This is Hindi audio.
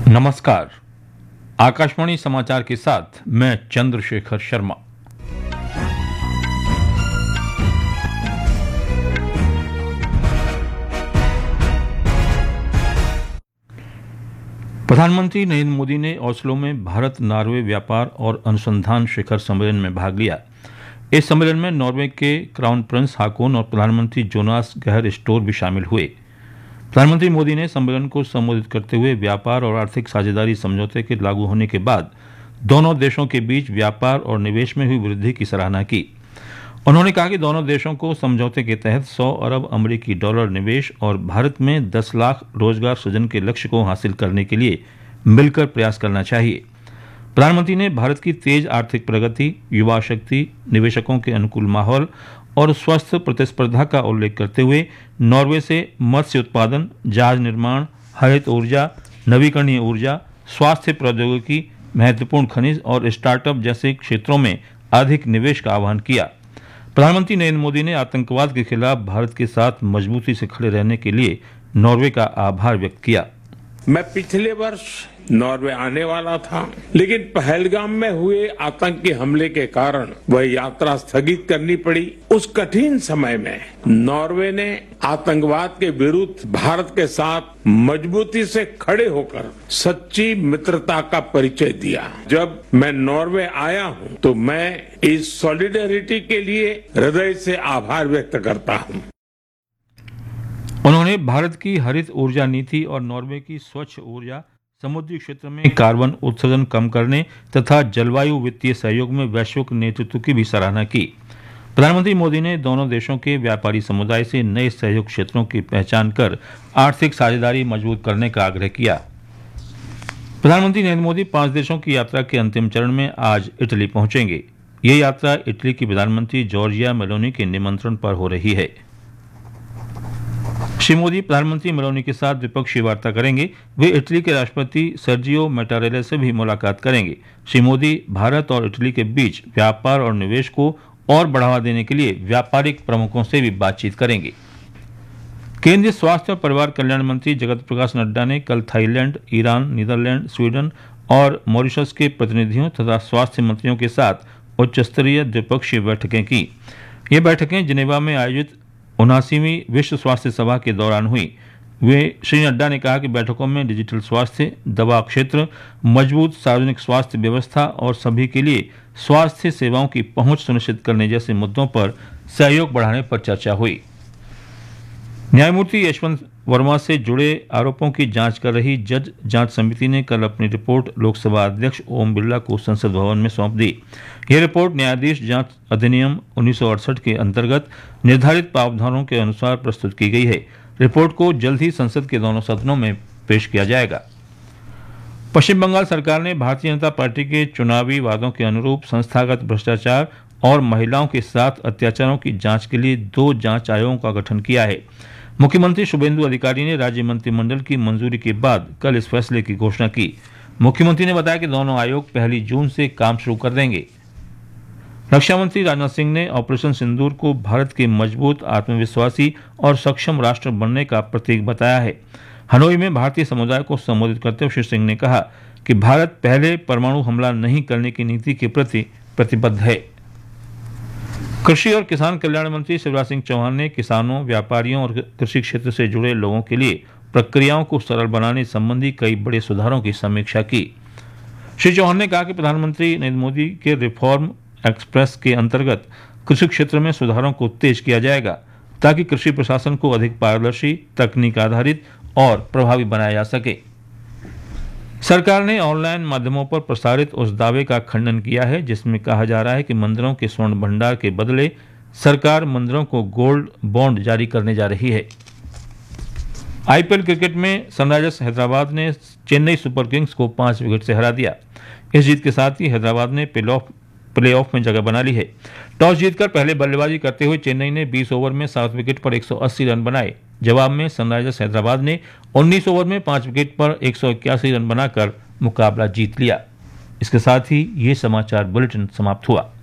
नमस्कार। आकाशवाणी समाचार के साथ मैं चंद्रशेखर शर्मा। प्रधानमंत्री नरेंद्र मोदी ने ओस्लो में भारत नॉर्वे व्यापार और अनुसंधान शिखर सम्मेलन में भाग लिया। इस सम्मेलन में नॉर्वे के क्राउन प्रिंस हाकोन और प्रधानमंत्री जोनास गहर स्टोर भी शामिल हुए। प्रधानमंत्री मोदी ने सम्मेलन को संबोधित करते हुए व्यापार और आर्थिक साझेदारी समझौते के लागू होने के बाद दोनों देशों के बीच व्यापार और निवेश में हुई वृद्धि की सराहना की। उन्होंने कहा कि दोनों देशों को समझौते के तहत 100 अरब अमेरिकी डॉलर निवेश और भारत में 10 लाख रोजगार सृजन के लक्ष्य को हासिल करने के लिए मिलकर प्रयास करना चाहिए। प्रधानमंत्री ने भारत की तेज आर्थिक प्रगति, युवा शक्ति, निवेशकों के अनुकूल माहौल और स्वस्थ प्रतिस्पर्धा का उल्लेख करते हुए नॉर्वे से मत्स्य उत्पादन, जहाज निर्माण, हरित ऊर्जा, नवीकरणीय ऊर्जा, स्वास्थ्य प्रौद्योगिकी, महत्वपूर्ण खनिज और स्टार्टअप जैसे क्षेत्रों में अधिक निवेश का आह्वान किया। प्रधानमंत्री नरेंद्र मोदी ने आतंकवाद के खिलाफ भारत के साथ मजबूती से खड़े रहने के लिए नॉर्वे का आभार व्यक्त किया। मैं पिछले वर्ष नॉर्वे आने वाला था, लेकिन पहलगाम में हुए आतंकी हमले के कारण वह यात्रा स्थगित करनी पड़ी। उस कठिन समय में नॉर्वे ने आतंकवाद के विरुद्ध भारत के साथ मजबूती से खड़े होकर सच्ची मित्रता का परिचय दिया। जब मैं नॉर्वे आया हूं तो मैं इस सॉलिडेरिटी के लिए हृदय से आभार व्यक्त करता हूं। उन्होंने भारत की हरित ऊर्जा नीति और नॉर्वे की स्वच्छ ऊर्जा, समुद्री क्षेत्र में कार्बन उत्सर्जन कम करने तथा जलवायु वित्तीय सहयोग में वैश्विक नेतृत्व की भी सराहना की। प्रधानमंत्री मोदी ने दोनों देशों के व्यापारी समुदाय से नए सहयोग क्षेत्रों की पहचान कर आर्थिक साझेदारी मजबूत करने का आग्रह किया। प्रधानमंत्री नरेंद्र मोदी 5 देशों की यात्रा के अंतिम चरण में आज इटली पहुंचेंगे। ये यात्रा इटली की प्रधानमंत्री जॉर्जिया मेलोनी के निमंत्रण पर हो रही है। श्री मोदी प्रधानमंत्री मेलोनी के साथ द्विपक्षीय वार्ता करेंगे। वे इटली के राष्ट्रपति सर्जियो मैटारेला से भी मुलाकात करेंगे। श्री मोदी भारत और इटली के बीच व्यापार और निवेश को और बढ़ावा देने के लिए व्यापारिक प्रमुखों से भी बातचीत करेंगे। केंद्रीय स्वास्थ्य और परिवार कल्याण मंत्री जगत प्रकाश नड्डा ने कल थाईलैंड, ईरान, नीदरलैंड, स्वीडन और मॉरिशस के प्रतिनिधियों तथा स्वास्थ्य मंत्रियों के साथ उच्च स्तरीय द्विपक्षीय बैठकें की। ये बैठकें जिनेवा में आयोजित 79वीं विश्व स्वास्थ्य सभा के दौरान हुई। श्री नड्डा ने कहा कि बैठकों में डिजिटल स्वास्थ्य, दवा क्षेत्र, मजबूत सार्वजनिक स्वास्थ्य व्यवस्था और सभी के लिए स्वास्थ्य सेवाओं की पहुंच सुनिश्चित करने जैसे मुद्दों पर सहयोग बढ़ाने पर चर्चा हुई। न्यायमूर्ति यशवंत वर्मा से जुड़े आरोपों की जांच कर रही जज जांच समिति ने कल अपनी रिपोर्ट लोकसभा अध्यक्ष ओम बिरला को संसद भवन में सौंप दी। यह रिपोर्ट न्यायाधीश जांच अधिनियम 1968 के अंतर्गत निर्धारित प्रावधानों के अनुसार प्रस्तुत की गई है। रिपोर्ट को जल्द ही संसद के दोनों सदनों में पेश किया जाएगा। पश्चिम बंगाल सरकार ने भारतीय जनता पार्टी के चुनावी वादों के अनुरूप संस्थागत भ्रष्टाचार और महिलाओं के साथ अत्याचारों की जांच के लिए 2 जांच आयोगों का गठन किया है। मुख्यमंत्री शुभेंदु अधिकारी ने राज्य मंत्रिमंडल की मंजूरी के बाद कल इस फैसले की घोषणा की। मुख्यमंत्री ने बताया कि दोनों आयोग 1 जून से काम शुरू कर देंगे। रक्षा मंत्री राजनाथ सिंह ने ऑपरेशन सिंदूर को भारत के मजबूत, आत्मविश्वासी और सक्षम राष्ट्र बनने का प्रतीक बताया है। हनोई में भारतीय समुदाय को संबोधित करते हुए श्री सिंह ने कहा कि भारत पहले परमाणु हमला नहीं करने की नीति के प्रति प्रतिबद्ध है। कृषि और किसान कल्याण मंत्री शिवराज सिंह चौहान ने किसानों, व्यापारियों और कृषि क्षेत्र से जुड़े लोगों के लिए प्रक्रियाओं को सरल बनाने संबंधी कई बड़े सुधारों की समीक्षा की। श्री चौहान ने कहा कि प्रधानमंत्री नरेंद्र मोदी के रिफॉर्म एक्सप्रेस के अंतर्गत कृषि क्षेत्र में सुधारों को तेज किया जाएगा ताकि कृषि प्रशासन को अधिक पारदर्शी, तकनीक आधारित और प्रभावी बनाया जा सके। सरकार ने ऑनलाइन माध्यमों पर प्रसारित उस दावे का खंडन किया है जिसमें कहा जा रहा है कि मंदिरों के स्वर्ण भंडार के बदले सरकार मंदिरों को गोल्ड बॉन्ड जारी करने जा रही है। आईपीएल क्रिकेट में सनराइजर्स हैदराबाद ने चेन्नई सुपर किंग्स को 5 विकेट से हरा दिया। इस जीत के साथ ही हैदराबाद ने प्लेऑफ में जगह बना ली है। टॉस जीतकर पहले बल्लेबाजी करते हुए चेन्नई ने 20 ओवर में 7 विकेट पर 180 रन बनाए। जवाब में सनराइजर्स हैदराबाद ने 19 ओवर में 5 विकेट पर 181 रन बनाकर मुकाबला जीत लिया। इसके साथ ही ये समाचार बुलेटिन समाप्त हुआ।